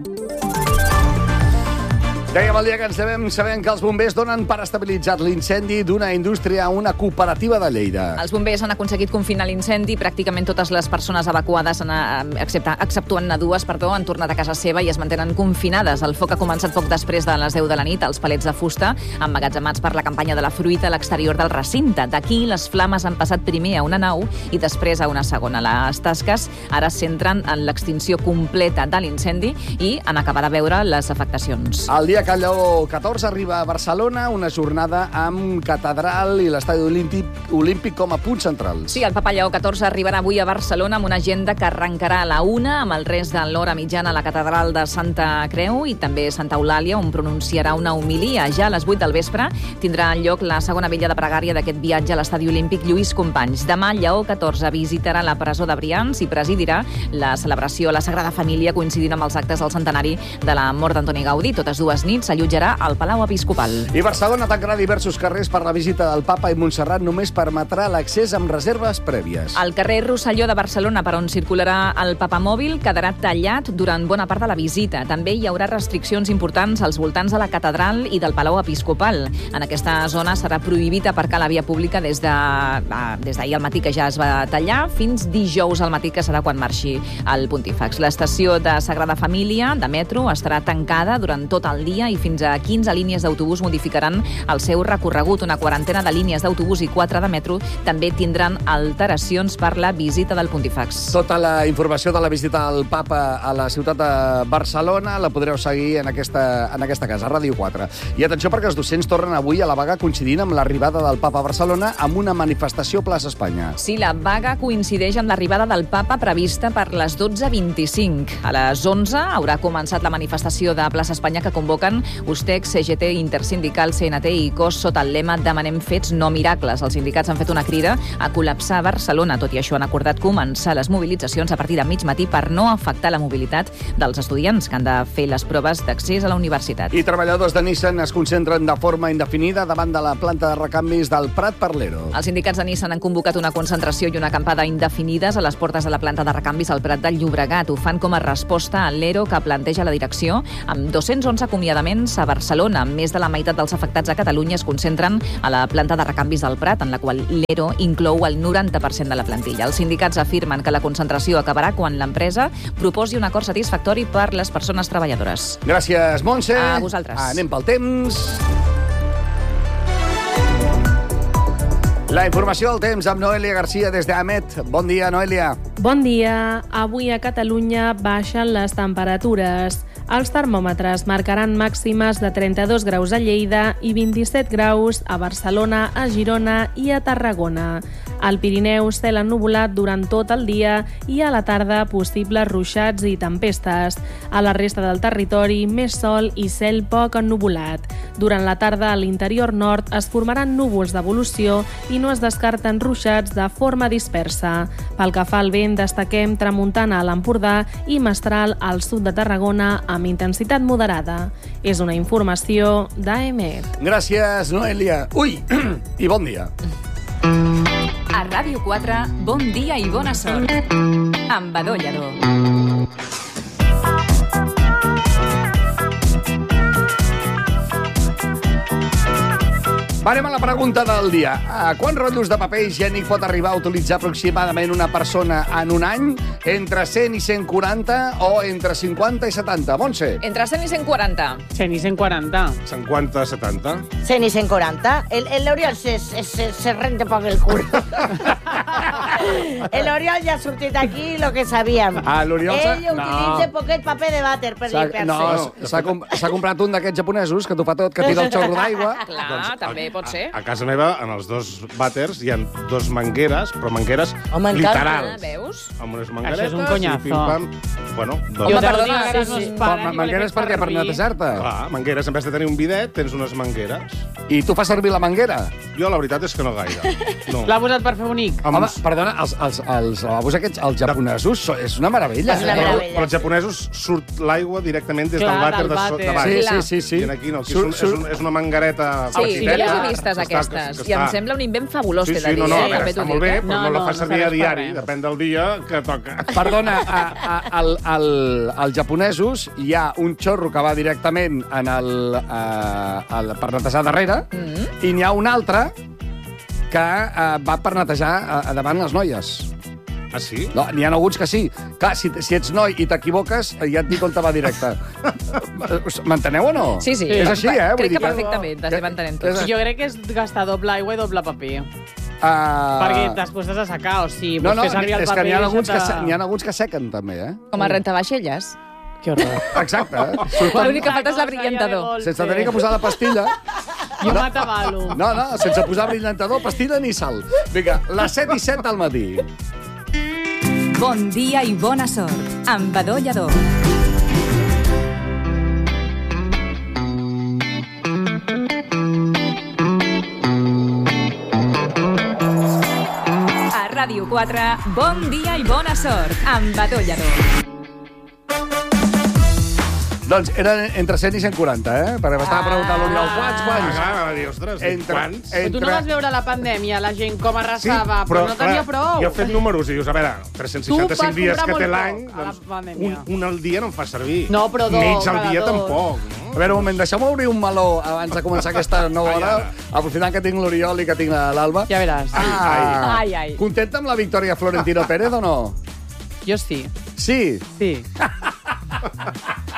Dèiem el dia que ens devem sabent que els bombers donen per estabilitzat l'incendi d'una indústria a una cooperativa de Lleida. Els bombers han aconseguit confinar l'incendi. Pràcticament totes les persones evacuades, han, eh, excepte, exceptuant-ne dues, perdó, han tornat a casa seva i es mantenen confinades. El foc ha començat poc després de les deu de la nit. Els palets de fusta, emmagatzemats per la campanya de la fruita a l'exterior del recinte. D'aquí, les flames han passat primer a una nau i després a una segona. Les tasques ara es centren en l'extinció completa de l'incendi i en acabar de veure les afectacions. El dia que el Lleó catorze arriba a Barcelona, una jornada amb catedral i l'estadi olímpic, olímpic com a punts centrals. Sí, el Papa Lleó catorze arribarà avui a Barcelona amb una agenda que arrencarà a la una, amb el rest de l'hora mitjana a la catedral de Santa Creu i també Santa Eulàlia, on pronunciarà una homilia. Ja a les vuit del vespre tindrà lloc la segona vella de pregària d'aquest viatge a l'estadi olímpic Lluís Companys. Demà, Lleó catorze visitarà la presó de Brians i presidirà la celebració a la Sagrada Família, coincidint amb els actes del centenari de la mort d'Antoni Gaudí. Totes dues nits s'allotjarà al Palau Episcopal. I Barcelona tancarà diversos carrers per la visita del Papa i Montserrat només permetrà l'accés amb reserves prèvies. El carrer Rosselló de Barcelona, per on circularà el papamòbil, quedarà tallat durant bona part de la visita. També hi haurà restriccions importants als voltants de la catedral i del Palau Episcopal. En aquesta zona serà prohibit aparcar la via pública des de des d'ahir al matí, que ja es va tallar, fins dijous al matí, que serà quan marxi el Pontífex. L'estació de Sagrada Família, de metro, estarà tancada durant tot el dia dia i fins a quinze línies d'autobús modificaran el seu recorregut. Una quarantena de línies d'autobús i quatre de metro també tindran alteracions per la visita del Pontífex. Tota la informació de la visita al papa a la ciutat de Barcelona la podreu seguir en aquesta, en aquesta casa, Ràdio quatre. I atenció perquè els docents tornen avui a la vaga coincidint amb l'arribada del papa a Barcelona amb una manifestació a Plaça Espanya. Sí, la vaga coincideix amb l'arribada del papa prevista per les dotze vint-i-cinc. A les onze haurà començat la manifestació de Plaça Espanya que convoquen U S T E C, C G T, Intersindical, C N T i C O S sota el lema Demanem fets, no miracles. Els sindicats han fet una crida a col·lapsar Barcelona. Tot i això, han acordat començar les mobilitzacions a partir de mig matí per no afectar la mobilitat dels estudiants que han de fer les proves d'accés a la universitat. I treballadors de Nissan es concentren de forma indefinida davant de la planta de recanvis del Prat per l'Ero. Els sindicats de Nissan han convocat una concentració i una acampada indefinides a les portes de la planta de recanvis al Prat del Llobregat. Ho fan com a resposta a l'Ero que planteja la direcció amb dos-cents onze acomiadaments a Barcelona. Més de la meitat dels afectats a Catalunya es concentren a la planta de recanvis del Prat, en la qual l'Ero inclou el noranta per cent de la plantilla. Els sindicats afirmen que la concentració acabarà quan l'empresa proposi un acord satisfactori per les persones treballadores. Gràcies, Montse. A vosaltres. Anem pel temps. La informació del temps amb Noelia Garcia des d'Amet. Bon dia, Noelia. Bon dia. Avui a Catalunya baixen les temperatures. Els termòmetres marcaran màximes de trenta-dos graus a Lleida i vint-i-set graus a Barcelona, a Girona i a Tarragona. Al Pirineu, cel ennuvolat durant tot el dia i a la tarda possibles ruixats i tempestes. A la resta del territori, més sol i cel poc ennuvolat. Durant la tarda, a l'interior nord es formaran núvols d'evolució i no es descarten ruixats de forma dispersa. Pel que fa al vent, destaquem tramuntana a l'Empordà i mestral al sud de Tarragona amb intensitat moderada. És una informació d'Aemet. Gràcies, Noelia. Ui, i bon dia. A Ràdio quatre, bon dia i bona sort. Amb Badó Lladó. Anem a la pregunta del dia. A quants rotllos de paper higiènic pot arribar a utilitzar aproximadament una persona en un any? Entre cent i cent quaranta o entre cinquanta i setanta? Montse? Entre cent i cent quaranta. cent i cent quaranta. cinquanta a setanta. cent i cent quaranta. El, el Oriol se, se, se, se rente poc el cul. El Oriol ja ha sortit aquí lo que sabíem. Ah, l'Oriol s'ha- Ell utilitza no. poquet paper de vàter per S'ha- limpiar-se. No, s'ha com- s'ha comprat un d'aquests japonesos que t'ho fa tot, que tira el xorro d'aigua. Clar, Doncs, també pot ser. A casa meva, en els dos vàters, hi ha dos mangueres, però mangueres Home, encara. Ah, literals. veus? Amb unes Això mangueretes és un conyazo. i pim-pam. Bueno, Jo doncs... te lo perdona, digo que ara sí, no sí. es Però para, ma- ni mangueres per per què? Per servir. netejar-te? Clar, mangueres. En vez de tenir un bidet, tens unes mangueres. I tu fas servir la manguera? Jo, la veritat és que no gaire. No. L'ha posat per fer bonic. Amb- Home, perdona, els, els, els lavabos aquests, els japonesos, so- és una meravella. És una eh? Però, meravella. però els japonesos surt l'aigua directament des Clar, del vàter del de, so, vàter. de baix. Sí, Clar. sí, sí, sí. I aquí no, aquí Surt- és, un, és, surt- un, és una manguereta Sí, jo petiteta. les he vistes, que està- aquestes. que I em està- sembla un invent fabulós, Sí, t'he sí, de dir. no, no, eh? a veure, També està t'ho molt dic, bé, eh? però No, no, la no, fa no servir a serveix per diari, res. depèn del dia que toca. Perdona, a, a, al, al, als japonesos hi ha un xorro que va directament en el, a, al, per netejar darrere Mm. i n'hi ha un altre que uh, va per netejar uh, davant les noies. Ah, sí? No, n'hi ha alguns que sí. Clar, si, si ets noi i t'equivoques, ja et dic on te va directe. M'enteneu o no? Sí, sí. És així, eh? Vull Crec dir que perfectament, t'estem entenent tots. És- Jo crec que és gastar doble aigua i doble paper. Uh... Perquè després has de secar, o sigui, No, vols no, fer servir el és que paper n'hi ha, i alguns que, això se- te- n'hi ha alguns que sequen, també, eh? Com a rentavaixelles. Que horror. Exacte. eh? Surten L'únic que falta és la Cosa, brillantador. ja de sense golpe. tenir que posar la pastilla. Jo m'atabalo. No, no, sense posar brillantador, pastilla ni sal. Vinga, les set i set al matí. Bon dia i bona sort. Amb Badó Lladó. A Ràdio quatre, bon dia i bona sort. Amb Badó Lladó. Doncs eren entre cent i cent quaranta, eh? Perquè m'estava preguntant l'Oriol, quants, Ah, quants? clar, va dir, ostres, Entre- quants? entre- Tu no vas veure la pandèmia, la gent com arrasava, Sí, però, no tenia clar, prou. Jo he fet números i dius, a veure, tres-cents seixanta-cinc vas dies comprar que té molt l'any, poc a la doncs pandèmia. un, un al dia no em fa servir. No, però dos, Mig al cada dia dos. tampoc, no? A veure, un moment, deixeu-me obrir un meló abans de començar aquesta nova Ai, hora, ara. aprofitant que tinc l'Oriol i que tinc la- l'Alba. Ja veràs. Ah, Ai, ai. Contenta amb la victòria Florentino Pérez o no? Jo sí, Sí. sí.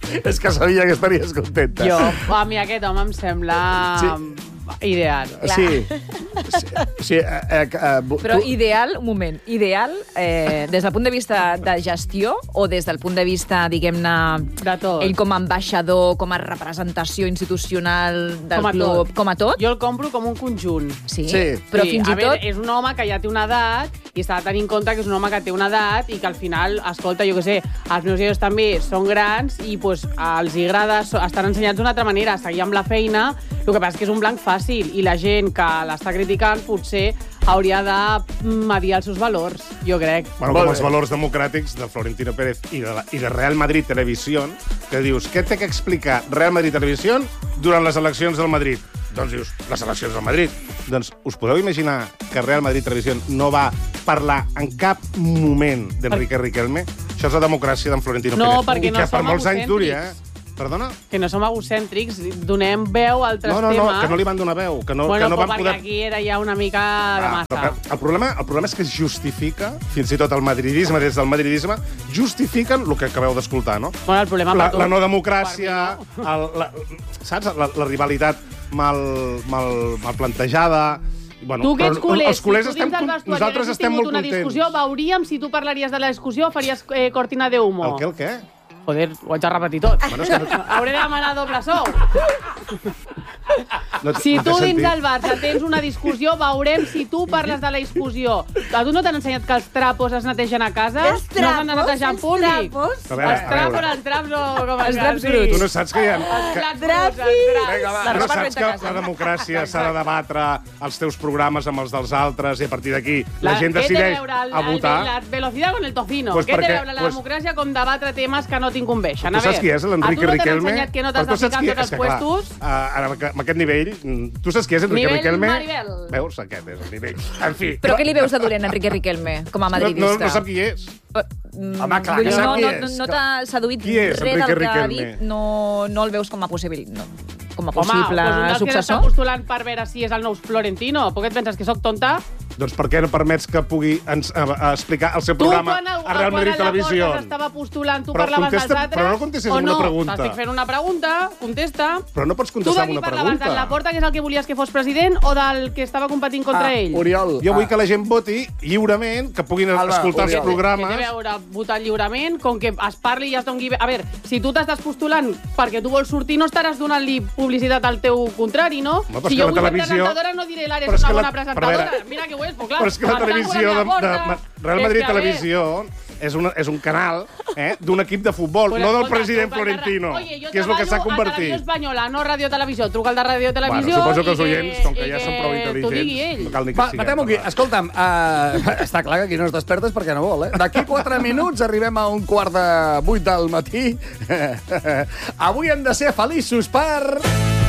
És que sabia que estaries contenta. Jo, a mi aquest home em sembla Sí. ideal. Sí. Sí, sí eh, eh, eh, Però tu- ideal, un moment, ideal eh, des del punt de vista de gestió o des del punt de vista, diguem-ne, De tot. ell com a ambaixador, com a representació institucional del Com a club, tot. com a tot? Jo el compro com un conjunt. Sí, Sí. però sí, fins a i tot... Veure, és un home que ja té una edat i s'ha de tenir en compte que és un home que té una edat i que al final, escolta, jo què sé, els meus fills també són grans i pues, els hi agrada, so- estan ensenyats d'una altra manera, seguir amb la feina. El que passa és que és un blanc fàcil i la gent que l'està criticant potser hauria de medir els seus valors, jo crec. Bueno, Molt com bé. els valors democràtics de Florentino Pérez i de, la, i de Real Madrid Televisión, que dius, què té que explicar Real Madrid Televisión durant les eleccions del Madrid? Doncs dius, les eleccions del Madrid. Doncs us podeu imaginar que Real Madrid Televisión no va parlar en cap moment d'Enrique Riquelme? Això és la democràcia d'en Florentino No, Pérez. perquè I no que per som molts anys duri, eh? egocèntrics. Perdona? Que no som egocèntrics, donem veu a altres No, no, no, temes. que no li van donar veu, que no, bueno, que no van perquè poder... aquí era ja una mica de Ah, massa. però el, problema, el problema és que es justifica, fins i tot el madridisme, des del madridisme, justifiquen el que acabeu d'escoltar, no? Bueno, el problema La, per tu. la no democràcia, Per mi el, la, saps? La, la rivalitat mal, mal, mal plantejada... Bueno, Tu que ets però culers, els culers si tu estem, dins del con- vestuari nosaltres haguessis estem tingut molt una contents. discussió, veuríem si tu parlaries de la discussió o faries eh, cortina de humo. El què, el què? Joder, ho haig de repetir tot. Bueno, és que no, Hauré de demanar doble sou. no, Si no té tu dins sentit. del Barça tens una discussió, veurem si tu parles de la discussió. A tu no t'han ensenyat que els trapos es netegen a casa? Els No s'han de trapos? netejar en Els públic? trapos? A veure, Els a trapos, veure. els traps o com Els es draps diu? bruts. Tu no saps que hi ha... Els Que, draps Draps. bruts, els draps. Vinga, va. La no roba saps feta que a casa. la democràcia s'ha de debatre els teus programes amb els dels altres i a partir d'aquí la, La- gent què té decideix veure el- a el- votar. La velocitat con el tocino. Pues Què té perquè- a veure la pues- democràcia com debatre temes que no t'incumbeixen? Tu A saps veure, qui és l'Enrique a tu no t'han Riquelme? ensenyat que no Però t'has tu de saps ficar qui- en tots és els que, clar, puestos? uh, ara, amb aquest nivell, mm, tu saps qui és Enrique Nivell Riquelme? Maribel. Veus? Aquest és el nivell. En fi. Però què li veus de dolent, Enrique Riquelme, com a No, madridista? no, no sap qui és. Mm, Home, clar vull que dir, sap no, qui no, és. no t'ha seduït Qui és res Enrique del que ha Riquelme? dit? No, no el veus com a possible, no, com a Home, possible doncs un dels que s'està successor? postulant per veure si és el nou Florentino. Per què et penses que sóc tonta? Doncs per què no permets que pugui ens, a, a explicar el seu Tu, programa quan, el, a Real Madrid quan Televisió? Laporta s'estava postulant, tu Però parlaves contesta- dels altres? però no contestes o amb una no? pregunta. T'estic fent una pregunta, contesta. Però no pots Tu contestar de amb qui una parlaves? pregunta. Del Laporta, que és el que volies que fos president, o del que estava competint contra ell? Oriol, Jo vull ah, que la gent voti lliurement, que puguin Alba, escoltar Oriol. els Què té a programes. veure votar lliurement, com que es parli i es doni... A veure, si tu t'estàs postulant perquè tu vols sortir, no estaràs donant-li publicitat al teu contrari, no? Home, però si és que jo la vull ser televisió- presentadora, no diré l'Ara Però és és una que la- bona però a presentadora. veure- Mira que ho és, però clar. Però és que la està televisió jugant de, a la de, porta. Real És Madrid que, a veure, Televisió és, una, és un canal eh, d'un equip de futbol, Pues no del escolta, president truca al de Ra- Florentino, Oye, jo que és el que s'ha treballo a convertit. Televisió Espanyola, no Radio Televisió. Truca al de Radio Televisió Bueno, suposo que els i oients, com que i ja són prou t'ho digui intel·ligents, ell. no cal ni que Va, siguem. matem-ho aquí. Escolta'm, uh, està clar que aquí no es despertes perquè no vol, eh? D'aquí quatre minuts arribem a un quart de vuit del matí. Avui hem de ser feliços per...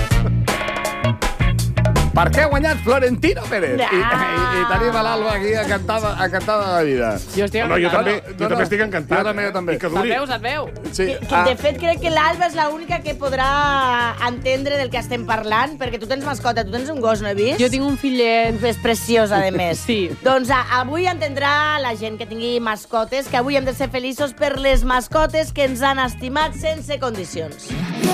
Perquè ha guanyat Florentino Pérez. I, i, i tenim a l'Alba aquí encantada, encantada de la vida. Jo estic No, no, jo encantada. també, No, jo no. també estic encantat. Jo també, jo també. I que Et duri. veus, et veu. Sí, Que, que ah, de fet crec que l'Alba és l'única que podrà entendre del que estem parlant, perquè tu tens mascota, tu tens un gos, no he vist? Jo tinc un fillet. És preciosa, a més. Sí. Doncs a, avui entendrà la gent que tingui mascotes que avui hem de ser feliços per les mascotes que ens han estimat sense condicions.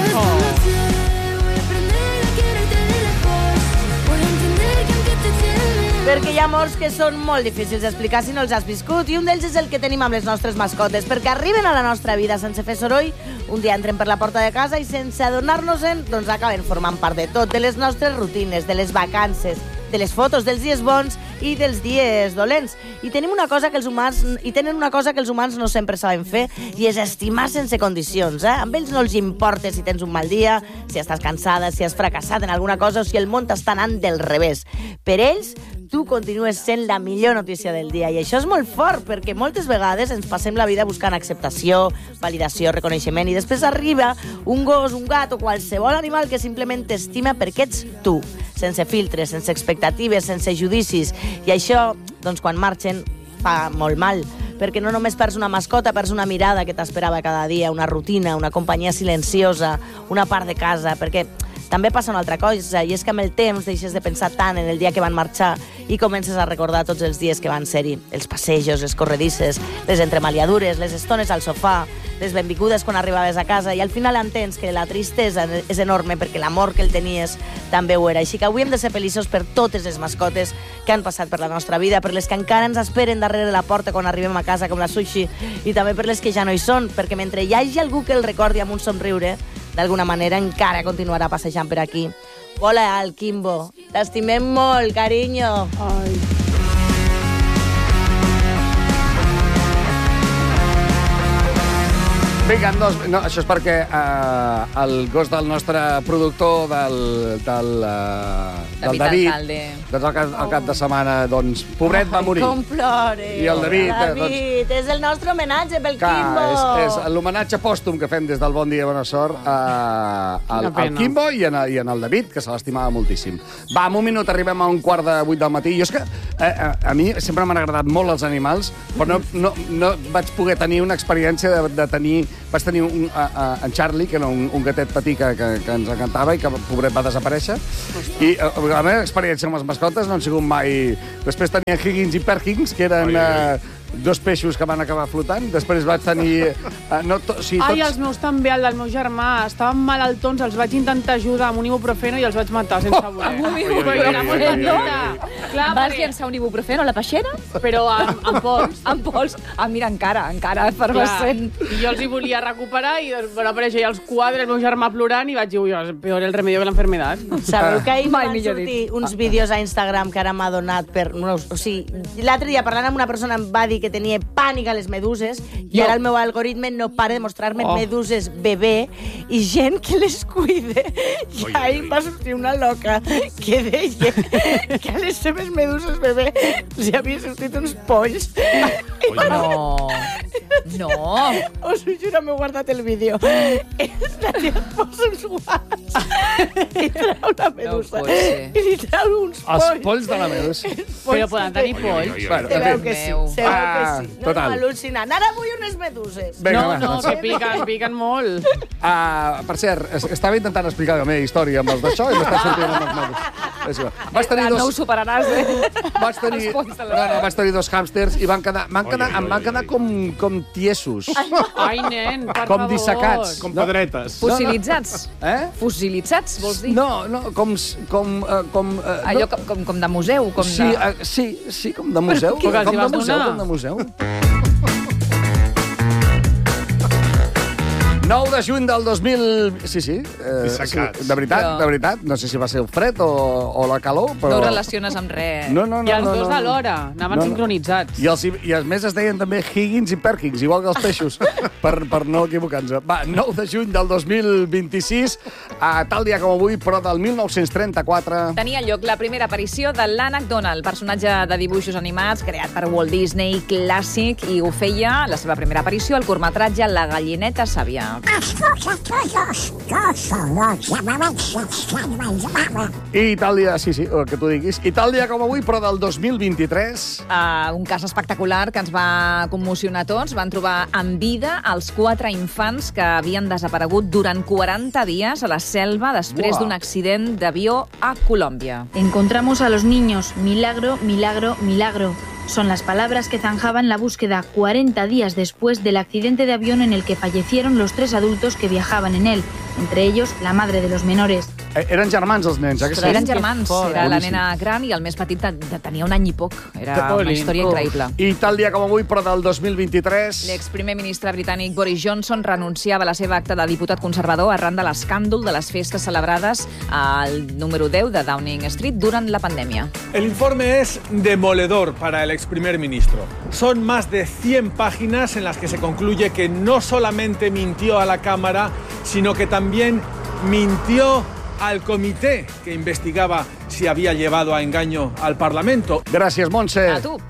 Perquè hi ha molts que són molt difícils d'explicar si no els has viscut, i un d'ells és el que tenim amb les nostres mascotes, perquè arriben a la nostra vida sense fer soroll, un dia entren per la porta de casa i sense adonar-nos-en, doncs acaben formant part de tot, de les nostres rutines, de les vacances, de les fotos dels dies bons i dels dies dolents. I tenim una cosa que els humans i tenen una cosa que els humans no sempre saben fer, i és estimar sense condicions, eh? Amb ells no els importa si tens un mal dia, si estàs cansada, si has fracassat en alguna cosa o si el món t'està anant del revés. Per ells, tu continues sent la millor notícia del dia, i això és molt fort, perquè moltes vegades ens passem la vida buscant acceptació, validació, reconeixement, i després arriba un gos, un gat o qualsevol animal que simplement t'estima perquè ets tu, sense filtres, sense expectatives, sense judicis, i això, doncs, quan marxen, fa molt mal, perquè no només perds una mascota, perds una mirada que t'esperava cada dia, una rutina, una companyia silenciosa, una part de casa, perquè també passa una altra cosa, i és que amb el temps deixes de pensar tant en el dia que van marxar i comences a recordar tots els dies que van ser-hi. Els passejos, les corredisses, les entremaliadures, les estones al sofà, les benvingudes quan arribaves a casa, i al final entens que la tristesa és enorme perquè l'amor que el tenies també ho era. Així que avui hem de ser feliços per totes les mascotes que han passat per la nostra vida, per les que encara ens esperen darrere la porta quan arribem a casa, com la Sushi, i també per les que ja no hi són, perquè mentre hi hagi algú que el recordi amb un somriure, d'alguna manera encara continuarà passejant per aquí. Hola, al Quimbo. T'estimem molt, carinyo. Ai. Vinga, dos... no, això és perquè uh, el gos del nostre productor, del, del, uh, del David, Alcalde. doncs al cap, al cap de setmana, doncs, pobret, va morir. Com plore. I el David, David, doncs, és el nostre homenatge pel que Quimbo. és, és l'homenatge pòstum que fem des del Bon Dia i Bona Sort uh, al, Quina al pena. Quimbo i en, i en el David, que se l'estimava moltíssim. Va, en un minut arribem a un quart de vuit del matí. Jo és que eh, a, a mi sempre m'han agradat molt els animals, però no, no, no vaig poder tenir una experiència de, de tenir... Vaig tenir un, a, a, en Charlie, que era un, un gatet petit que, que, que ens encantava i que, pobret, va desaparèixer. I a, la meva experiència amb les mascotes no han sigut mai... Després tenia Higgins i Perkins, que eren... Eh, dos peixos que van acabar flotant. Després vaig tenir... Uh, no to, sí, tots... Ai, els meus també, el del meu germà. Estaven malaltons, els vaig intentar ajudar amb un ibuprofeno i els vaig matar sense voler. Amb un ibuprofeno? Ui, ui, ui, ui, ui. Clar, Vas perquè- llançar un ibuprofeno a la peixera? Però amb, amb pols. Amb pols? Ah, mira, encara, encara, efervescent. I jo els hi volia recuperar i doncs, van aparèixer ja els quadres, el meu germà plorant, i vaig dir, ui, és peor el remedio que l'enfermedad. Sabeu que ahir Mai van millor sortir dit. uns vídeos a Instagram que ara m'ha donat per... No, o sigui, l'altre dia parlant amb una persona em va dir que tenia pànic a les meduses i ara el meu algoritme no para de mostrar-me Oh. meduses bebè i gent que les cuide. I ahir va sortir una loca que deia que a les seves meduses bebè els havia sortit uns polls. No, no. Us ho juro, m'he guardat el vídeo. La tia es posa uns guants i trau la medusa. pot ser. I li trau uns polls. Els polls de la medusa. Però poden tenir polls. Bueno, Se en veu fi. que sí, Meu. se veu que Ah, sí. No, total. no, al·lucinant. Ara vull unes meduses. Vinga, No, va, no, doncs. que piquen, piquen molt. Uh, per cert, es- estava intentant explicar la meva història amb els d'això i m'està sortint amb els meus. És igual. Vaig tenir No ho dos... superaràs, eh? Vaig tenir, Els polls de la no, no, vaig tenir dos hàmsters i van quedar, van quedar, em van quedar com, com tiesos. Ai, nen, per Com favor. dissecats. Com pedretes. Fossilitzats. Eh? Fossilitzats, vols dir? No, no, com... com, uh, com uh, Allò no. com, com, com de museu, com Sí, de... uh, sí, sí, com de museu. Però que els Com hi de vas museu, donar. com de museu. nou de juny del dos mil... Sí, sí. Eh, Dissecats. sí, de veritat, Però- de veritat. No sé si va ser el fred o, o la calor, però... No ho relaciones amb res. No, no, no. I els no, dos no, alhora, anaven No, no. sincronitzats. I, els, I a més es deien també Higgins i Perkins, igual que els peixos, per, per no equivocar-nos. Va, nou de juny del dos mil vint-i-sis, a tal dia com avui, però del mil nou-cents trenta-quatre... Tenia lloc la primera aparició de l'Ànec Donald, personatge de dibuixos animats creat per Walt Disney, clàssic, i ho feia, la seva primera aparició, al curtmetratge La gallineta sàvia. I Itàlia, sí, sí, el que tu diguis. Itàlia com avui, però del dos mil vint-i-tres... Uh, un cas espectacular que ens va commocionar a tots. Van trobar en vida els quatre infants que havien desaparegut durant quaranta dies a la selva després Buah. d'un accident d'avió a Colòmbia. Encontramos a los niños. Milagro, milagro, milagro. Son las palabras que zanjaban la búsqueda cuarenta días después del accidente de avión en el que fallecieron los tres adultos que viajaven en él, entre ellos la madre de los menores. Eh, eren germans, els nens, eh? que sí? Eren germans. fort, Era la boníssim. nena gran i el més petit de, de, tenia un any i poc. Era una Polín. història increïble. I tal dia com avui, però del dos mil vint-i-tres... L'exprimer ministre britànic Boris Johnson renunciava a la seva acta de diputat conservador arran de l'escàndol de les festes celebrades al número deu de Downing Street durant la pandèmia. El informe es demoledor para el ex primer ministro. Son más de cien páginas en las que se concluye que no solamente mintió a la Cámara, sino que también mintió al comité que investigaba si había llevado a engaño al Parlamento. Gràcies, Montse. A tu.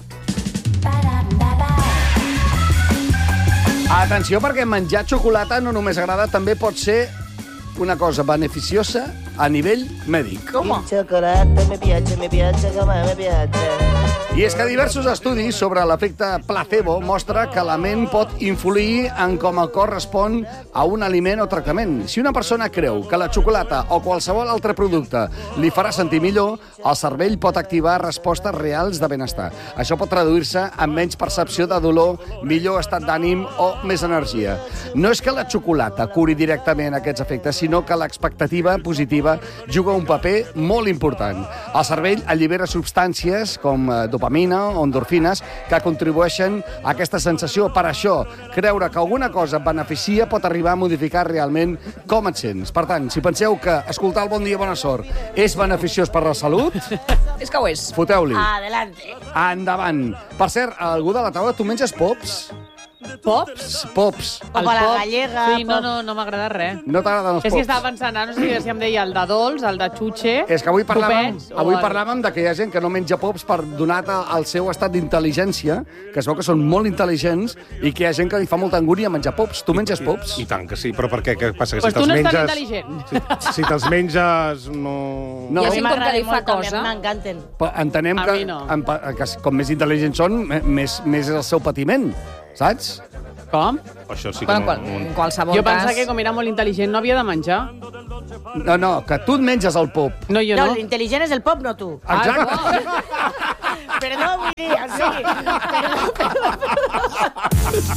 Atenció, perquè menjar xocolata no només agrada, també pot ser una cosa beneficiosa a nivell mèdic. Com? Xocolata, me piace, me piace, come me piace. I és que diversos estudis sobre l'efecte placebo mostra que la ment pot influir en com el cos respon a un aliment o tractament. Si una persona creu que la xocolata o qualsevol altre producte li farà sentir millor, el cervell pot activar respostes reals de benestar. Això pot traduir-se en menys percepció de dolor, millor estat d'ànim o més energia. No és que la xocolata curi directament aquests efectes, sinó que l'expectativa positiva juga un paper molt important. El cervell allibera substàncies com dopamina o endorfines que contribueixen a aquesta sensació. Per això, creure que alguna cosa et beneficia pot arribar a modificar realment com et sents. Per tant, si penseu que escoltar el Bon Dia, Bona Sort és beneficiós per la salut, és que ho és. Foteu-li. Adelante. Endavant. Per cert, algú de la taula, tu menges pops? Pops? Pops. Popa la pop. gallega. Sí, no, no, no m'agrada res. No t'agraden els És pops? que estava pensant, ara no sé si em deia el de dolç, el de xutxe... És que avui parlàvem, popets, o avui el- parlàvem de que hi ha gent que no menja pops per donat el seu estat d'intel·ligència, que es veu que són molt intel·ligents, i que hi ha gent que li fa molta angúnia menjar pops. Tu menges pops? I tant que sí, però per què? Què passa? Que Pues si tu te'ls no ets tan menges... intel·ligent. Si, si te'ls menges, no... No. Hi ha A mi gent com que m'agrada li fa molt, també, cosa. m'encanten. Però entenem A que, mi no. en, que com més intel·ligents són, me- més, més és el seu patiment, saps? Com? Això sí que Bueno, en, no... qual, en qualsevol Jo cas... pensava que com era molt intel·ligent no havia de menjar. No, no, que tu et menges el pop. No, jo No, no. l'intel·ligent és el pop, no tu. Exacte. Perdó, vull dir, sí. Perdó, perdó.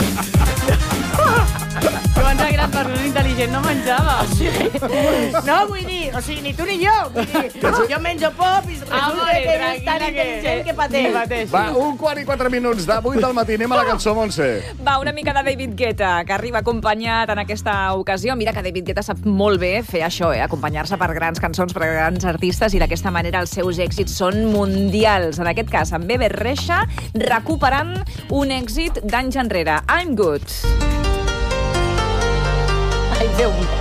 Jo abans que eren persones intel·ligents no menjava. No, vull dir, o sigui, ni tu ni jo. Vull dir, jo menjo pop i resulta Amore, que és tan tranquil·la que- intel·ligent que Ni pateix. pateixi. Va, un quart i quatre minuts de vuit del matí. Anem a la cançó, Montse. Va, una mica de David Guetta, que arriba acompanyat en aquesta ocasió. Mira que David Guetta sap molt bé fer això, eh? Acompanyar-se per grans cançons, per grans artistes, i d'aquesta manera els seus èxits són mundials. En aquest cas, amb Bebe Rexha, recuperant un èxit d'anys enrere. I'm Good. Ai, Déu meu.